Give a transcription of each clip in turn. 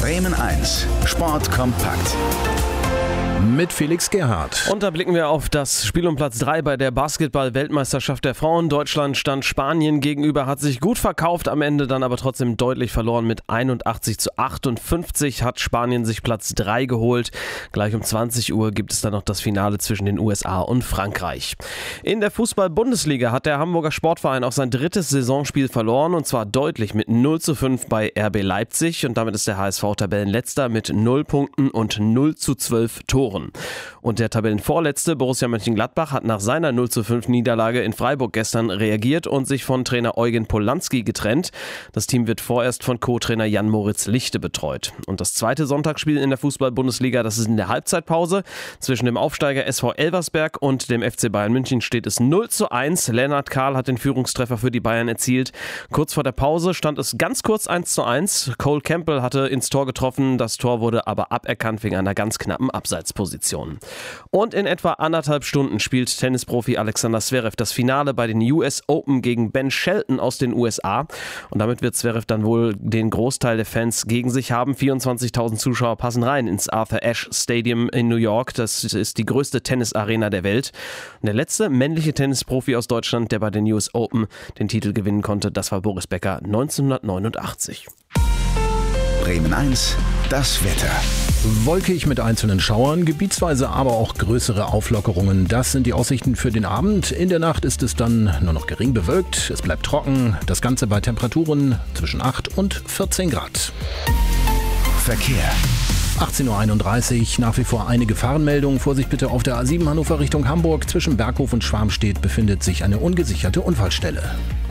Bremen 1, Sport kompakt. Mit Felix Gerhardt. Und da blicken wir auf das Spiel um Platz 3 bei der Basketball-Weltmeisterschaft der Frauen. Deutschland stand Spanien gegenüber, hat sich gut verkauft, am Ende dann aber trotzdem deutlich verloren. Mit 81-58 hat Spanien sich Platz 3 geholt. Gleich um 20 Uhr gibt es dann noch das Finale zwischen den USA und Frankreich. In der Fußball-Bundesliga hat der Hamburger Sportverein auch sein drittes Saisonspiel verloren, und zwar deutlich mit 0:5 bei RB Leipzig. Und damit ist der HSV Tabellenletzter mit 0 Punkten und 0:12 Toren. Und der Tabellenvorletzte Borussia Mönchengladbach hat nach seiner 0:5 Niederlage in Freiburg gestern reagiert und sich von Trainer Eugen Polanski getrennt. Das Team wird vorerst von Co-Trainer Jan-Moritz Lichte betreut. Und das zweite Sonntagsspiel in der Fußball-Bundesliga, das ist in der Halbzeitpause. Zwischen dem Aufsteiger SV Elversberg und dem FC Bayern München steht es 0:1. Lennart Kahl hat den Führungstreffer für die Bayern erzielt. Kurz vor der Pause stand es ganz kurz 1:1. Cole Campbell hatte ins Tor getroffen. Das Tor wurde aber aberkannt wegen einer ganz knappen Abseitsposition. Und in etwa 1,5 Stunden spielt Tennisprofi Alexander Zverev das Finale bei den US Open gegen Ben Shelton aus den USA. Und damit wird Zverev dann wohl den Großteil der Fans gegen sich haben. 24.000 Zuschauer passen rein ins Arthur Ashe Stadium in New York. Das ist die größte Tennisarena der Welt. Und der letzte männliche Tennisprofi aus Deutschland, der bei den US Open den Titel gewinnen konnte, das war Boris Becker 1989. Bremen 1, das Wetter. Wolkig mit einzelnen Schauern, gebietsweise aber auch größere Auflockerungen. Das sind die Aussichten für den Abend. In der Nacht ist es dann nur noch gering bewölkt. Es bleibt trocken. Das Ganze bei Temperaturen zwischen 8 und 14 Grad. Verkehr. 18.31 Uhr, nach wie vor eine Gefahrenmeldung. Vorsicht bitte auf der A7 Hannover Richtung Hamburg. Zwischen Berghof und Schwarmstedt befindet sich eine ungesicherte Unfallstelle.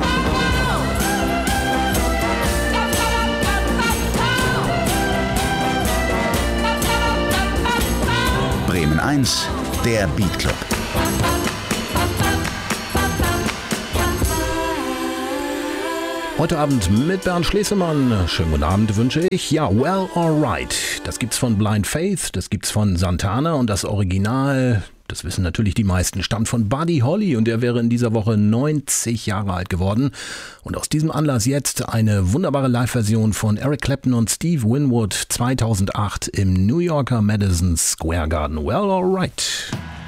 Bremen 1, der Beat Club. Heute Abend mit Bernd Schlesemann. Schönen guten Abend wünsche ich. Ja, Well Alright. Das gibt's von Blind Faith, das gibt's von Santana und das Original, das wissen natürlich die meisten, stammt von Buddy Holly und er wäre in dieser Woche 90 Jahre alt geworden. Und aus diesem Anlass jetzt eine wunderbare Live-Version von Eric Clapton und Steve Winwood 2008 im New Yorker Madison Square Garden. Well Alright.